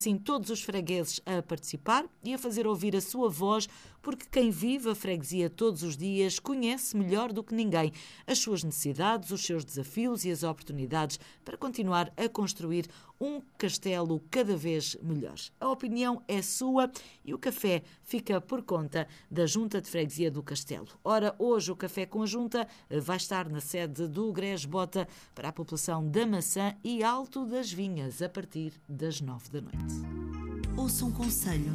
assim todos os fregueses a participar e a fazer ouvir a sua voz, porque quem vive a freguesia todos os dias conhece melhor do que ninguém as suas necessidades, os seus desafios e as oportunidades para continuar a construir um castelo cada vez melhor. A opinião é sua e o café fica por conta da Junta de Freguesia do Castelo. Ora, hoje o Café com a Junta vai estar na sede do Grés Bota para a população da Maçã e Alto das Vinhas, a partir das 9 da noite. Ouça um conselho